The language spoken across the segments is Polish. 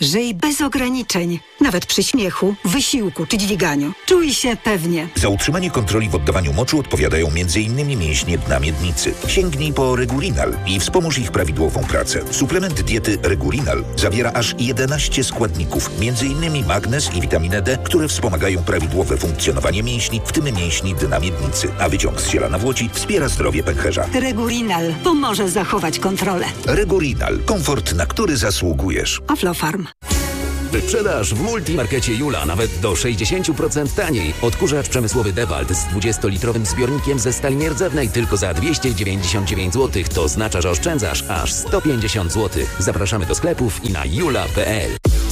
Żyj bez ograniczeń, nawet przy śmiechu, wysiłku czy dźwiganiu. Czuj się pewnie. Za utrzymanie kontroli w oddawaniu moczu odpowiadają m.in. mięśnie dna miednicy. Sięgnij po Regulinal i wspomóż ich prawidłową pracę. Suplement diety Regulinal zawiera aż 11 składników, m.in. magnez i witaminę D, które wspomagają prawidłowe funkcjonowanie mięśni, w tym mięśni dna miednicy. A wyciąg z ziela nawłoci wspiera zdrowie pęcherza. Regulinal pomoże zachować kontrolę. Regulinal. Komfort, na który zasługujesz. Aflofarm. Wyprzedaż w Multimarkecie Jula nawet do 60% taniej. Odkurzacz przemysłowy DeWalt z 20-litrowym zbiornikiem ze stali nierdzewnej tylko za 299 zł. To oznacza, że oszczędzasz aż 150 zł. Zapraszamy do sklepów i na jula.pl.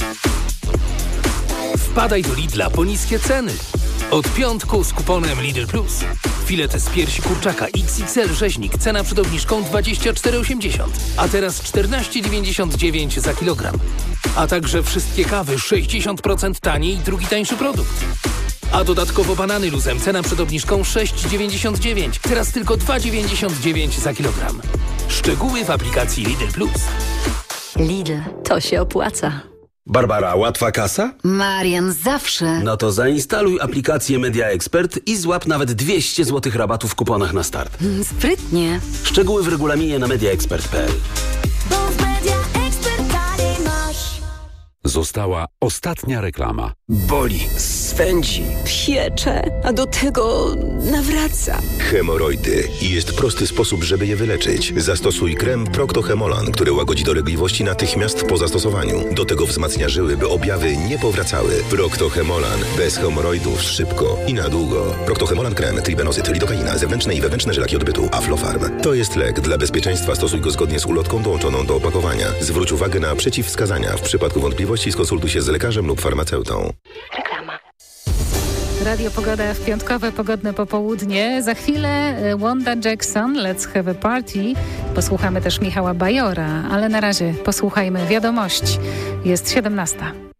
Wpadaj do Lidla po niskie ceny. Od piątku z kuponem Lidl Plus. Filety z piersi kurczaka XXL rzeźnik, cena przed obniżką 24,80, a teraz 14,99 za kilogram. A także wszystkie kawy 60% taniej i drugi tańszy produkt. A dodatkowo banany luzem, cena przed obniżką 6,99, teraz tylko 2,99 za kilogram. Szczegóły w aplikacji Lidl Plus. Lidl, to się opłaca. Barbara, łatwa kasa? Marian, zawsze. No to zainstaluj aplikację Media Expert i złap nawet 200 zł rabatu w kuponach na start. Sprytnie. Szczegóły w regulaminie na mediaexpert.pl. Została ostatnia reklama. Boli, swędzi, piecze, a do tego nawraca. Hemoroidy. I jest prosty sposób, żeby je wyleczyć. Zastosuj krem Procto-Hemolan, który łagodzi dolegliwości natychmiast po zastosowaniu. Do tego wzmacnia żyły, by objawy nie powracały. Procto-Hemolan. Bez hemoroidów szybko i na długo. Procto-Hemolan krem, tribenozyt, lidokaina, zewnętrzne i wewnętrzne żylaki odbytu. Aflofarm. To jest lek. Dla bezpieczeństwa stosuj go zgodnie z ulotką dołączoną do opakowania. Zwróć uwagę na przeciwwskazania. W przypadku wątpliwości skonsultuj się z lekarzem lub farmaceutą. Reklama. Radio Pogoda w piątkowe pogodne popołudnie. Za chwilę Wanda Jackson, Let's Have a Party. Posłuchamy też Michała Bajora, ale na razie posłuchajmy wiadomości. Jest 17.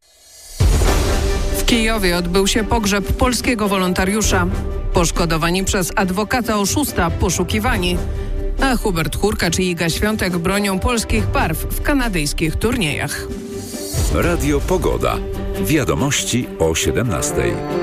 W Kijowie odbył się pogrzeb polskiego wolontariusza. Poszkodowani przez adwokata oszusta poszukiwani. A Hubert Hurkacz i Iga Świątek bronią polskich barw w kanadyjskich turniejach. Radio Pogoda. Wiadomości o 17.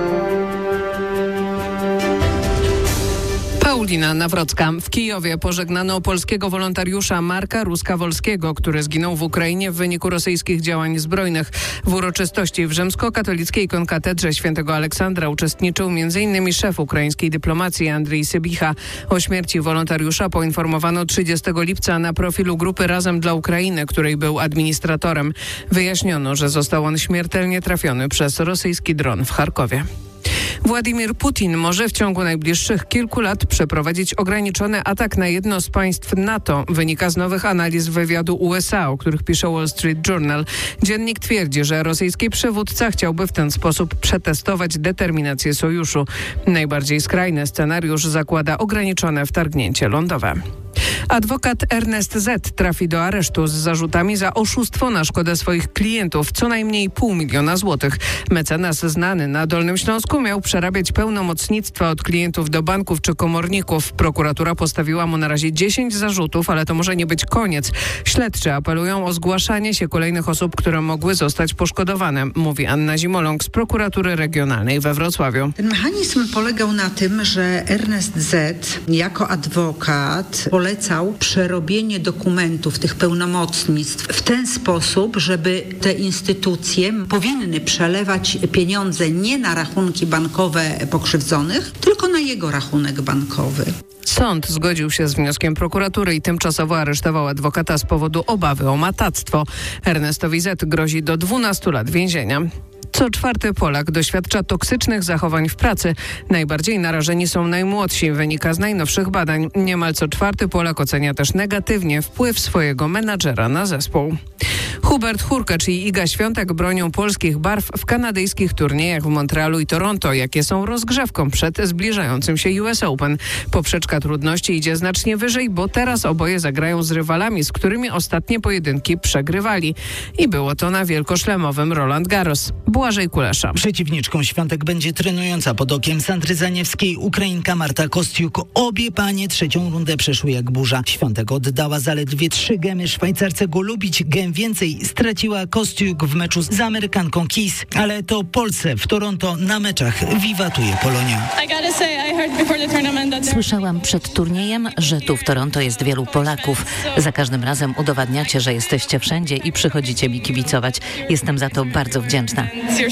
Paulina Nawrocka. W Kijowie pożegnano polskiego wolontariusza Marka Ruska-Wolskiego, który zginął w Ukrainie w wyniku rosyjskich działań zbrojnych. W uroczystości w rzymskokatolickiej konkatedrze świętego Aleksandra uczestniczył m.in. szef ukraińskiej dyplomacji Andrzej Sybicha. O śmierci wolontariusza poinformowano 30 lipca na profilu grupy Razem dla Ukrainy, której był administratorem. Wyjaśniono, że został on śmiertelnie trafiony przez rosyjski dron w Charkowie. Władimir Putin może w ciągu najbliższych kilku lat przeprowadzić ograniczony atak na jedno z państw NATO, wynika z nowych analiz wywiadu USA, o których pisze Wall Street Journal. Dziennik twierdzi, że rosyjski przywódca chciałby w ten sposób przetestować determinację sojuszu. Najbardziej skrajny scenariusz zakłada ograniczone wtargnięcie lądowe. Adwokat Ernest Z. trafi do aresztu z zarzutami za oszustwo na szkodę swoich klientów, co najmniej 500 000 złotych. Mecenas znany na Dolnym Śląsku miał przerabiać pełnomocnictwa od klientów do banków czy komorników. Prokuratura postawiła mu na razie 10 zarzutów, ale to może nie być koniec. Śledczy apelują o zgłaszanie się kolejnych osób, które mogły zostać poszkodowane, mówi Anna Zimoląg z prokuratury regionalnej we Wrocławiu. Ten mechanizm polegał na tym, że Ernest Z. jako adwokat polecał przerobienie dokumentów, tych pełnomocnictw w ten sposób, żeby te instytucje powinny przelewać pieniądze nie na rachunki bankowe pokrzywdzonych, tylko na jego rachunek bankowy. Sąd zgodził się z wnioskiem prokuratury i tymczasowo aresztował adwokata z powodu obawy o matactwo. Ernestowi Z. grozi do 12 lat więzienia. Co czwarty Polak doświadcza toksycznych zachowań w pracy. Najbardziej narażeni są najmłodsi, wynika z najnowszych badań. Niemal co czwarty Polak ocenia też negatywnie wpływ swojego menadżera na zespół. Hubert Hurkacz i Iga Świątek bronią polskich barw w kanadyjskich turniejach w Montrealu i Toronto, jakie są rozgrzewką przed zbliżającym się US Open. Poprzeczka trudności idzie znacznie wyżej, bo teraz oboje zagrają z rywalami, z którymi ostatnie pojedynki przegrywali. I było to na wielkoszlemowym Roland Garros. Błażej Kulesza. Przeciwniczką Świątek będzie trenująca pod okiem Sandry Zaniewskiej Ukrainka Marta Kostiuk. Obie panie trzecią rundę przeszły jak burza. Świątek oddała zaledwie 3 gemy Szwajcarce Golubić. Gem więcej Australii straciła Kostiuk w meczu z Amerykanką Keys, ale to Polsce w Toronto na meczach wiwatuje Polonia. Słyszałam przed turniejem, że tu w Toronto jest wielu Polaków. Za każdym razem udowadniacie, że jesteście wszędzie i przychodzicie mi kibicować. Jestem za to bardzo wdzięczna.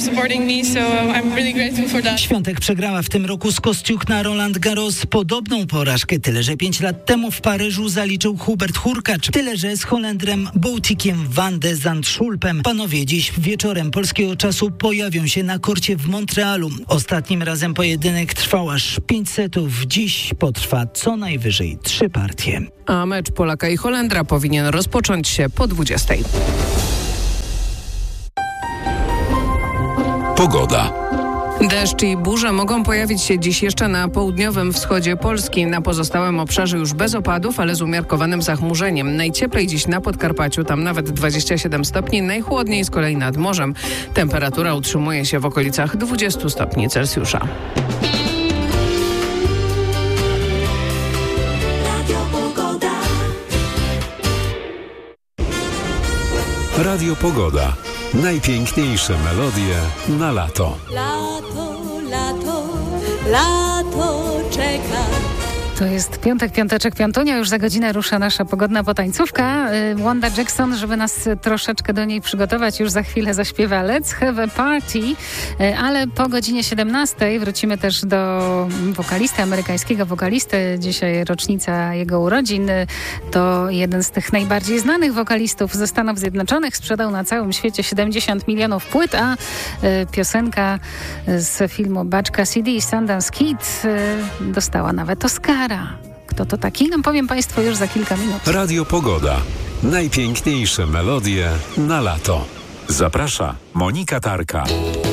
Świątek przegrała w tym roku z Kostiuk na Roland Garros podobną porażkę, tyle że 5 lat temu w Paryżu zaliczył Hubert Hurkacz, tyle że z Holendrem Boutikiem van de Zandschulpem. Panowie dziś wieczorem polskiego czasu pojawią się na korcie w Montrealu. Ostatnim razem pojedynek trwał aż 5 setów. Dziś potrwa co najwyżej 3 partie. A mecz Polaka i Holendra powinien rozpocząć się po 20. Pogoda. Deszcz i burze mogą pojawić się dziś jeszcze na południowym wschodzie Polski. Na pozostałym obszarze już bez opadów, ale z umiarkowanym zachmurzeniem. Najcieplej dziś na Podkarpaciu, tam nawet 27 stopni, najchłodniej z kolei nad morzem. Temperatura utrzymuje się w okolicach 20 stopni Celsjusza. Radio Pogoda. Najpiękniejsze melodie na lato. Lato, lato, lato czeka. To jest piątek, piąteczek, piątunia. Już za godzinę rusza nasza pogodna potańcówka. Wanda Jackson, żeby nas troszeczkę do niej przygotować, już za chwilę zaśpiewa Let's Have a Party. Ale po godzinie 17 wrócimy też do wokalisty, amerykańskiego wokalisty. Dzisiaj rocznica jego urodzin. To jeden z tych najbardziej znanych wokalistów ze Stanów Zjednoczonych. Sprzedał na całym świecie 70 milionów płyt, a piosenka z filmu Baczka CD, Sundance Kid, dostała nawet Oscara. Kto to taki? No powiem Państwu już za kilka minut. Radio Pogoda. Najpiękniejsze melodie na lato. Zaprasza Monika Tarka.